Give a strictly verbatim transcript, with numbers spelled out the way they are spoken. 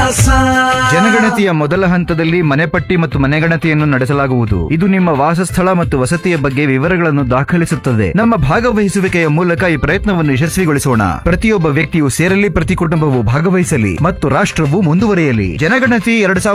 ವಿಶ್ವಾಸ. ಜನಗಣತಿಯ ಮೊದಲ ಹಂತದಲ್ಲಿ ಮನೆಪಟ್ಟಿ ಮತ್ತು ಮನೆಗಣತಿಯನ್ನು ನಡೆಸಲಾಗುವುದು. ಇದು ನಿಮ್ಮ ವಾಸಸ್ಥಳ ಮತ್ತು ವಸತಿಯ ಬಗ್ಗೆ ವಿವರಗಳನ್ನು ದಾಖಲಿಸುತ್ತದೆ. ನಮ್ಮ ಭಾಗವಹಿಸುವಿಕೆಯ ಮೂಲಕ ಈ ಪ್ರಯತ್ನವನ್ನು ಯಶಸ್ವಿಗೊಳಿಸೋಣ. ಪ್ರತಿಯೊಬ್ಬ ವ್ಯಕ್ತಿಯು ಸೇರಲಿ, ಪ್ರತಿ ಕುಟುಂಬವು ಭಾಗವಹಿಸಲಿ ಮತ್ತು ರಾಷ್ಟ್ರವು ಮುಂದುವರಿಯಲಿ. ಜನಗಣತಿ ಎರಡ್